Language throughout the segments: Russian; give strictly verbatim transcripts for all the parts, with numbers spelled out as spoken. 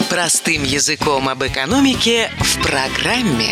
Простым языком об экономике в программе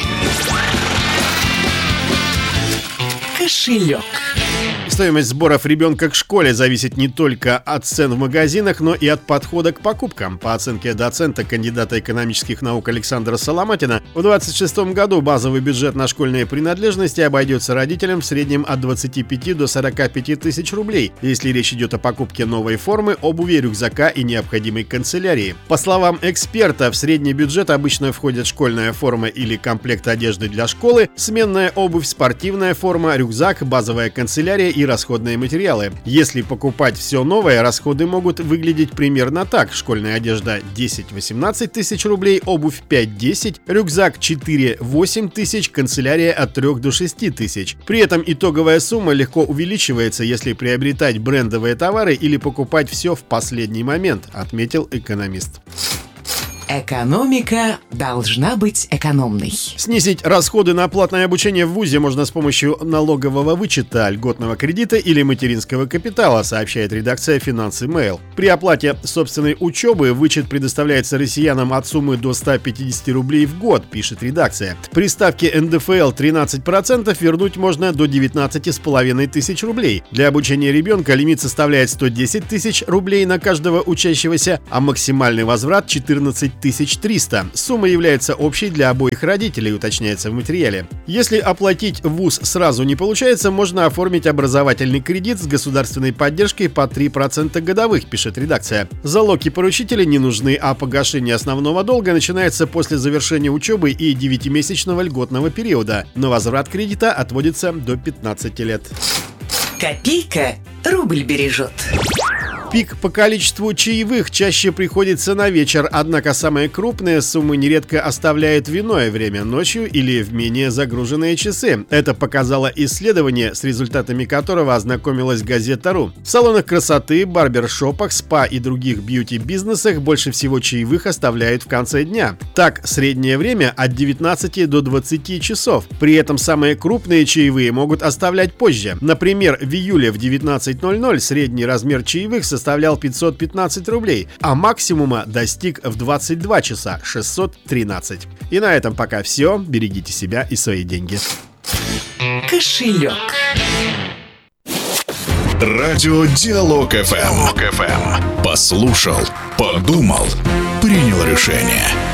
«Кошелек». Стоимость сборов ребенка к школе зависит не только от цен в магазинах, но и от подхода к покупкам. По оценке доцента, кандидата экономических наук Александра Соломатина, в двадцать шестом году базовый бюджет на школьные принадлежности обойдется родителям в среднем от двадцати пяти до сорока пяти тысяч рублей, если речь идет о покупке новой формы, обуви, рюкзака и необходимой канцелярии. По словам эксперта, в средний бюджет обычно входят школьная форма или комплект одежды для школы, сменная обувь, спортивная форма, рюкзак, базовая канцелярия и расходные материалы. Если покупать все новое, расходы могут выглядеть примерно так: школьная одежда десять-восемнадцать тысяч рублей, обувь пять-десять, рюкзак четыре-восемь тысяч, канцелярия от трёх до шести тысяч. При этом итоговая сумма легко увеличивается, если приобретать брендовые товары или покупать все в последний момент, отметил экономист. Экономика должна быть экономной. Снизить расходы на платное обучение в вузе можно с помощью налогового вычета, льготного кредита или материнского капитала, сообщает редакция «Финансы Мэйл». При оплате собственной учебы вычет предоставляется россиянам от суммы до ста пятидесяти рублей в год, пишет редакция. При ставке эн дэ эф эл тринадцать процентов вернуть можно до девятнадцати с половиной тысяч рублей. Для обучения ребенка лимит составляет сто десять тысяч рублей на каждого учащегося, а максимальный возврат четырнадцать тысяч триста. Сумма является общей для обоих родителей, уточняется в материале. Если оплатить вуз сразу не получается, можно оформить образовательный кредит с государственной поддержкой по три процента годовых, пишет редакция. Залоги поручителя не нужны, а погашение основного долга начинается после завершения учебы и девятимесячного льготного периода. На возврат кредита отводится до пятнадцати лет. Копейка рубль бережет. Пик по количеству чаевых чаще приходится на вечер, однако самые крупные суммы нередко оставляют в иное время, ночью или в менее загруженные часы. Это показало исследование, с результатами которого ознакомилась газета .ру. В салонах красоты, барбершопах, спа и других бьюти-бизнесах больше всего чаевых оставляют в конце дня. Так, среднее время от девятнадцати до двадцати часов. При этом самые крупные чаевые могут оставлять позже. Например, в июле в девятнадцать ноль ноль средний размер чаевых составлял пятьсот пятнадцать рублей, а максимума достиг в двадцать два часа шестьсот тринадцать. И на этом пока все. Берегите себя и свои деньги. Кошелек. Радио Диалог эф эм. Послушал, подумал, принял решение.